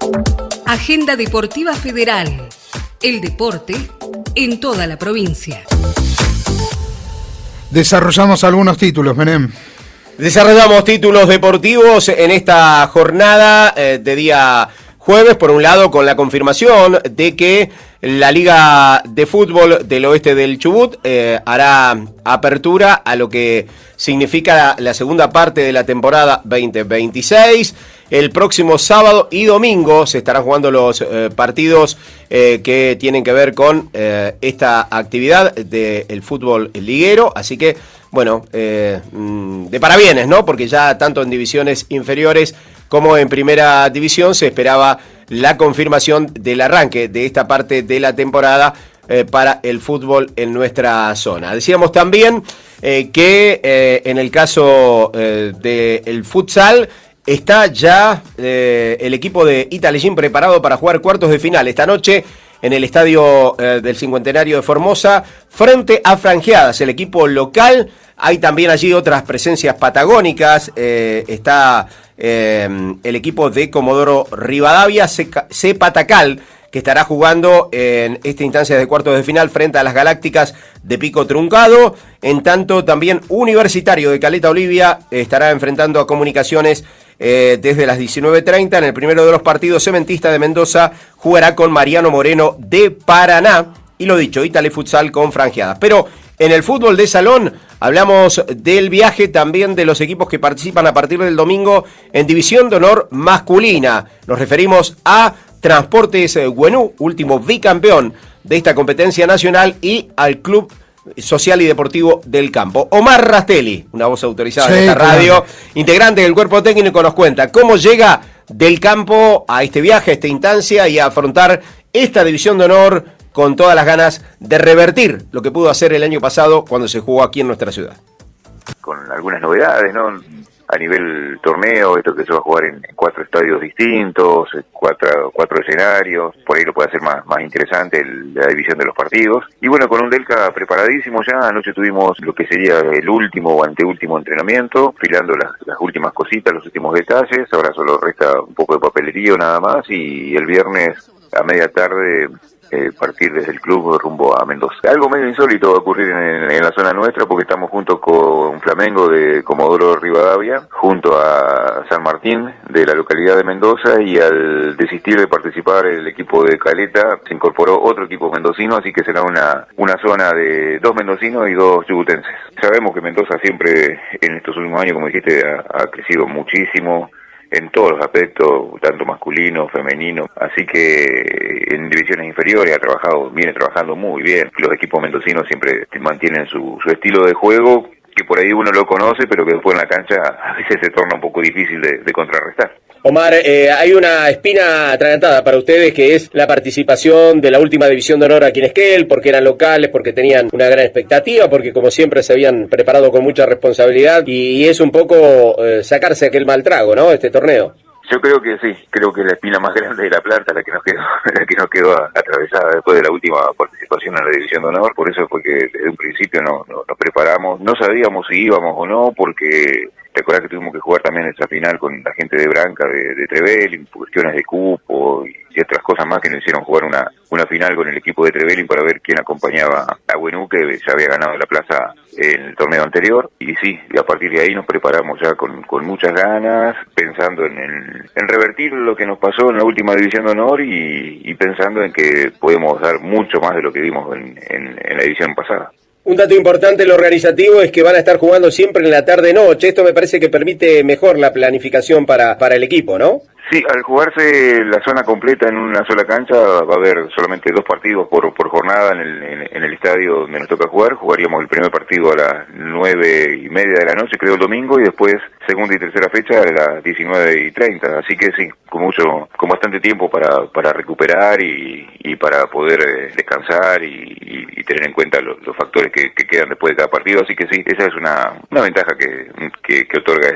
Agenda Deportiva Federal. El deporte en toda la provincia. Desarrollamos algunos títulos, Menem. Desarrollamos títulos deportivos en esta jornada de día jueves, por un lado con la confirmación de que la Liga de Fútbol del Oeste del Chubut hará apertura a lo que significa la segunda parte de la temporada 2026. El próximo sábado y domingo se estarán jugando los partidos que tienen que ver con esta actividad del fútbol liguero, así que bueno, de parabienes, ¿no? Porque ya tanto en divisiones inferiores como en primera división se esperaba la confirmación del arranque de esta parte de la temporada para el fútbol en nuestra zona. Decíamos también que en el caso del futsal está ya el equipo de Italegín preparado para jugar cuartos de final esta noche en el estadio del Cincuentenario de Formosa, frente a Franjeadas, el equipo local. Hay también allí otras presencias patagónicas, está el equipo de Comodoro Rivadavia, Cepatacal, que estará jugando en esta instancia de cuartos de final frente a las Galácticas de Pico Truncado. En tanto, también Universitario de Caleta Olivia estará enfrentando a Comunicaciones desde las 19:30. En el primero de los partidos, Cementista de Mendoza jugará con Mariano Moreno de Paraná. Y lo dicho, Itale Futsal con Franjeadas. Pero en el fútbol de salón hablamos del viaje también de los equipos que participan a partir del domingo en División de Honor masculina. Nos referimos a Transportes Güenú, último bicampeón de esta competencia nacional, y al Club Social y Deportivo del Campo. Omar Rastelli, una voz autorizada de esta radio, integrante del cuerpo técnico, nos cuenta cómo llega del campo a este viaje, a esta instancia y a afrontar esta División de Honor con todas las ganas de revertir lo que pudo hacer el año pasado cuando se jugó aquí en nuestra ciudad. Con algunas novedades, ¿no? A nivel torneo, esto que se va a jugar en 4 estadios distintos, cuatro escenarios, por ahí lo puede hacer más interesante la división de los partidos. Y bueno, con un Delca preparadísimo ya, anoche tuvimos lo que sería el último o anteúltimo entrenamiento, filando las últimas cositas, los últimos detalles. Ahora solo resta un poco de papelería nada más, y el viernes a media tarde partir desde el club rumbo a Mendoza. Algo medio insólito va a ocurrir en la zona nuestra, porque estamos junto con Flamengo de Comodoro Rivadavia, junto a San Martín de la localidad de Mendoza, y al desistir de participar el equipo de Caleta se incorporó otro equipo mendocino, así que será una zona de 2 mendocinos y 2 chubutenses. Sabemos que Mendoza siempre en estos últimos años, como dijiste, ha crecido muchísimo en todos los aspectos, tanto masculino, femenino, así que en divisiones inferiores viene trabajando muy bien. Los equipos mendocinos siempre mantienen su estilo de juego, que por ahí uno lo conoce, pero que después en la cancha a veces se torna un poco difícil de contrarrestar. Omar, hay una espina atragantada para ustedes, que es la participación de la última División de Honor aquí en Esquel, porque eran locales, porque tenían una gran expectativa, porque como siempre se habían preparado con mucha responsabilidad, y es un poco sacarse aquel mal trago, ¿no?, este torneo. Yo creo que sí, creo que la espina más grande de la planta, la que nos quedó atravesada después de la última participación en la División de Honor. Por eso fue que desde un principio nos preparamos, no sabíamos si íbamos o no, porque te acuerdas que tuvimos que jugar también esa final con la gente de Branca, de Trevelin, por cuestiones de cupo y otras cosas más que nos hicieron jugar una final con el equipo de Trevelin para ver quién acompañaba a Güenú, que ya había ganado la plaza en el torneo anterior. Y sí, y a partir de ahí nos preparamos ya con muchas ganas, pensando en revertir lo que nos pasó en la última División de Honor, y pensando en que podemos dar mucho más de lo que dimos en la división pasada. Un dato importante en lo organizativo es que van a estar jugando siempre en la tarde-noche. Esto me parece que permite mejor la planificación para el equipo, ¿no? Sí, al jugarse la zona completa en una sola cancha, va a haber solamente 2 partidos por jornada en el estadio donde nos toca jugar. Jugaríamos el primer partido a las 9:30 de la noche, creo, el domingo, y después segunda y tercera fecha a las 19:30. Así que sí, con bastante tiempo para recuperar y para poder descansar y tener en cuenta los factores que quedan después de cada partido. Así que sí, esa es una ventaja que otorga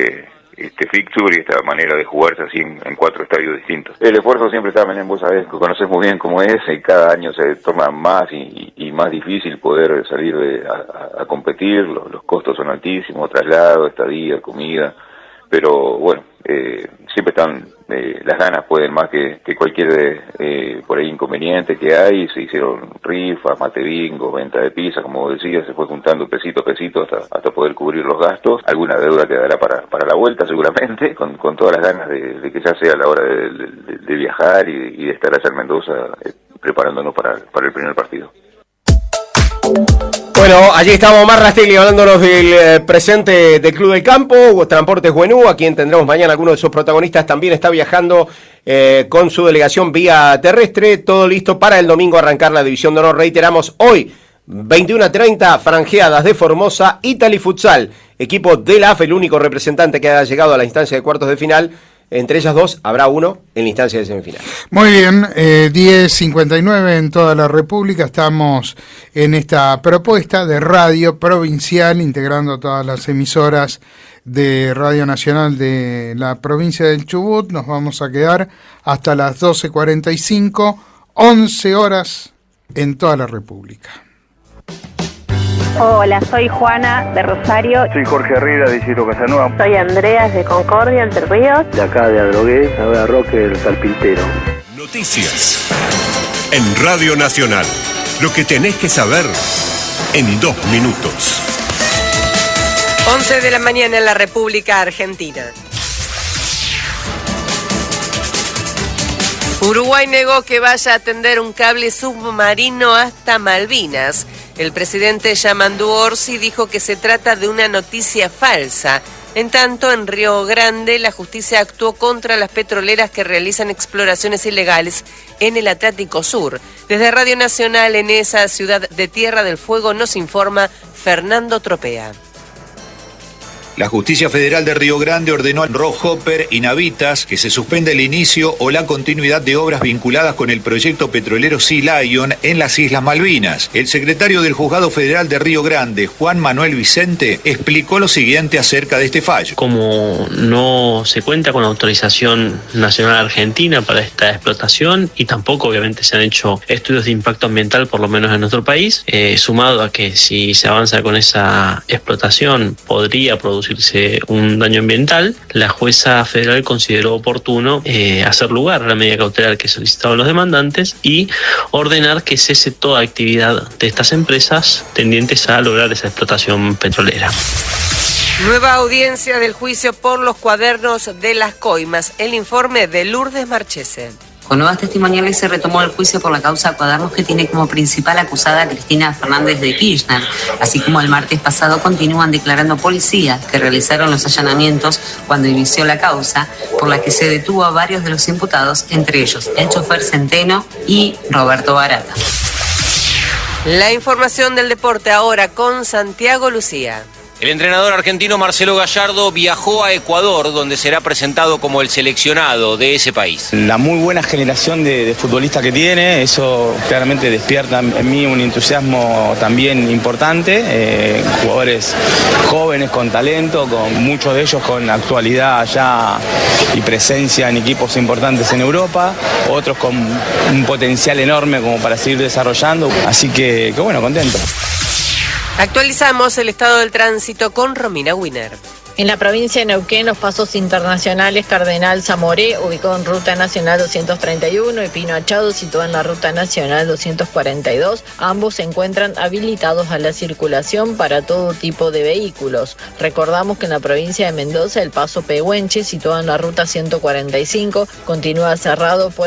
este fixture y esta manera de jugarse así en 4 estadios distintos. El esfuerzo siempre está, Menem, vos sabés, conocés muy bien cómo es, y cada año se torna más y más difícil poder salir a competir. Los costos son altísimos, traslado, estadía, comida, pero bueno, siempre están las ganas pueden más que cualquier por ahí inconveniente que hay. Se hicieron rifas, mate bingo, venta de pizza, como decía, se fue juntando pesito a pesito hasta poder cubrir los gastos. Alguna deuda quedará para la vuelta seguramente, con todas las ganas de que ya sea la hora de viajar y de estar allá en Mendoza preparándonos para el primer partido. Bueno, allí estamos Omar Rastelli hablándonos del presente del Club del Campo, Transportes Buenú, a quien tendremos mañana. Alguno de sus protagonistas también está viajando con su delegación vía terrestre. Todo listo para el domingo arrancar la División de Honor. Reiteramos, hoy 21:30, Franjeadas de Formosa, Italy Futsal, equipo de la AFE, el único representante que ha llegado a la instancia de cuartos de final. Entre ellas dos habrá uno en la instancia de semifinal. Muy bien, 10:59 en toda la República. Estamos en esta propuesta de radio provincial, integrando todas las emisoras de Radio Nacional de la provincia del Chubut. Nos vamos a quedar hasta las 12:45, 11 horas en toda la República. Hola, soy Juana de Rosario. Soy Jorge Herrera de Isidro Casanova. Soy Andreas de Concordia, Entre Ríos. De acá de Adrogué, de Roque, el Carpintero. Noticias en Radio Nacional. Lo que tenés que saber en 2 minutos. 11 de la mañana en la República Argentina. Uruguay negó que vaya a tender un cable submarino hasta Malvinas. El presidente Yamandu Orsi dijo que se trata de una noticia falsa. En tanto, en Río Grande, la justicia actuó contra las petroleras que realizan exploraciones ilegales en el Atlántico Sur. Desde Radio Nacional, en esa ciudad de Tierra del Fuego, nos informa Fernando Tropea. La Justicia Federal de Río Grande ordenó a Rohopper y Navitas que se suspenda el inicio o la continuidad de obras vinculadas con el proyecto petrolero Sea Lion en las Islas Malvinas. El secretario del Juzgado Federal de Río Grande, Juan Manuel Vicente, explicó lo siguiente acerca de este fallo. Como no se cuenta con autorización nacional argentina para esta explotación y tampoco obviamente se han hecho estudios de impacto ambiental, por lo menos en nuestro país, sumado a que si se avanza con esa explotación podría producirse un daño ambiental, la jueza federal consideró oportuno hacer lugar a la medida cautelar que solicitaban los demandantes y ordenar que cese toda actividad de estas empresas tendientes a lograr esa explotación petrolera. Nueva audiencia del juicio por los cuadernos de las coimas. El informe de Lourdes Marchese. Con nuevas testimoniales se retomó el juicio por la causa Cuadernos, que tiene como principal acusada a Cristina Fernández de Kirchner. Así como el martes pasado continúan declarando policías que realizaron los allanamientos cuando inició la causa, por la que se detuvo a varios de los imputados, entre ellos el chofer Centeno y Roberto Barata. La información del deporte ahora con Santiago Lucía. El entrenador argentino Marcelo Gallardo viajó a Ecuador, donde será presentado como el seleccionado de ese país. La muy buena generación de futbolistas que tiene, eso claramente despierta en mí un entusiasmo también importante. Jugadores jóvenes con talento, con muchos de ellos con actualidad ya y presencia en equipos importantes en Europa, otros con un potencial enorme como para seguir desarrollando. Así que bueno, contento. Actualizamos el estado del tránsito con Romina Winer. En la provincia de Neuquén, los pasos internacionales Cardenal Zamoré, ubicado en Ruta Nacional 231, y Pino Achado, situado en la Ruta Nacional 242. Ambos se encuentran habilitados a la circulación para todo tipo de vehículos. Recordamos que en la provincia de Mendoza, el paso Pehuenche, situado en la Ruta 145, continúa cerrado por